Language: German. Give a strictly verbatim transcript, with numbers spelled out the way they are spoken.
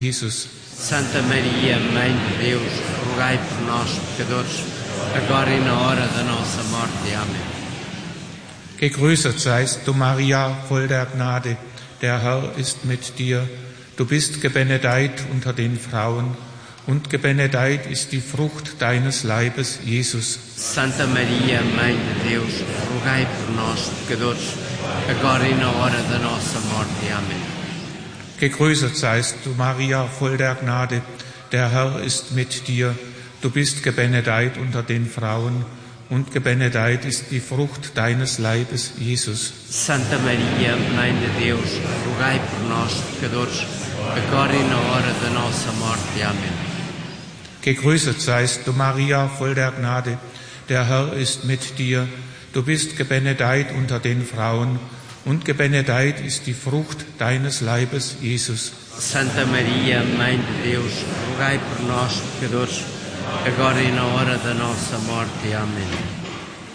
Jesus. Santa Maria, Mãe de Deus, rogai por nós, pecadores, agora e na hora da nossa morte. Amém. Gegrüßet seist du, Maria, voll der Gnade, der Herr ist mit dir. Du bist gebenedeit unter den Frauen, und gebenedeit ist die Frucht deines Leibes, Jesus. Santa Maria, Mãe de Deus, rogai por nós, pecadores, agora e na hora da nossa morte. Amém. Gegrüßet seist du, Maria, voll der Gnade, der Herr ist mit dir. Du bist gebenedeit unter den Frauen, und gebenedeit ist die Frucht deines Leibes, Jesus. Santa Maria, Mãe de Deus, rogai por nós, pecadores, agora e na hora da nossa morte. Amém. Gegrüßet seist du, Maria, voll der Gnade, der Herr ist mit dir. Du bist gebenedeit unter den Frauen, und gebenedeit ist die Frucht deines Leibes, Jesus. Santa Maria, Mãe de Deus, rogai por nós, pecadores, agora e na hora da nossa morte. Amém.